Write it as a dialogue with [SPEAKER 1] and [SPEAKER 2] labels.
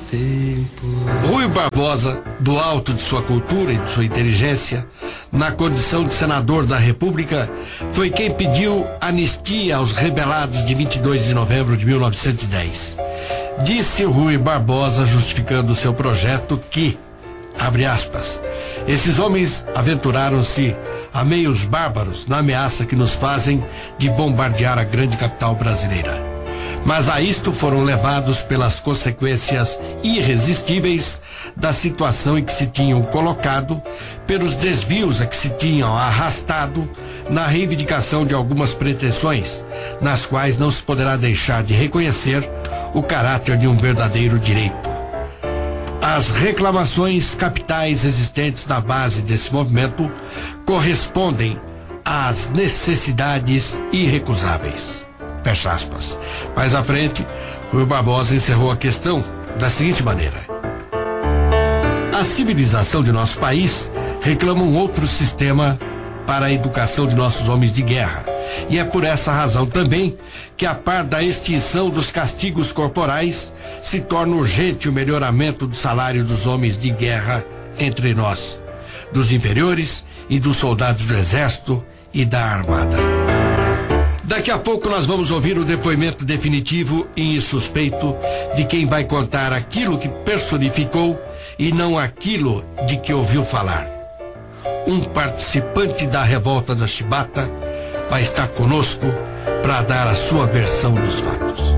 [SPEAKER 1] tempo.
[SPEAKER 2] Rui Barbosa, do alto de sua cultura e de sua inteligência, na condição de senador da República, foi quem pediu anistia aos rebelados de 22 de novembro de 1910. Disse Rui Barbosa, justificando seu projeto, que, abre aspas, esses homens aventuraram-se a meios bárbaros na ameaça que nos fazem de bombardear a grande capital brasileira. Mas a isto foram levados pelas consequências irresistíveis da situação em que se tinham colocado, pelos desvios a que se tinham arrastado na reivindicação de algumas pretensões, nas quais não se poderá deixar de reconhecer o caráter de um verdadeiro direito. As reclamações capitais existentes na base desse movimento correspondem às necessidades irrecusáveis. Fecha aspas. Mais à frente, Rui Barbosa encerrou a questão da seguinte maneira: a civilização de nosso país reclama um outro sistema para a educação de nossos homens de guerra. E é por essa razão também que, a par da extinção dos castigos corporais, se torna urgente o melhoramento do salário dos homens de guerra entre nós, dos inferiores e dos soldados do Exército e da Armada. Daqui a pouco nós vamos ouvir o depoimento definitivo e insuspeito de quem vai contar aquilo que personificou e não aquilo de que ouviu falar. Um participante da revolta da Chibata vai estar conosco para dar a sua versão dos fatos.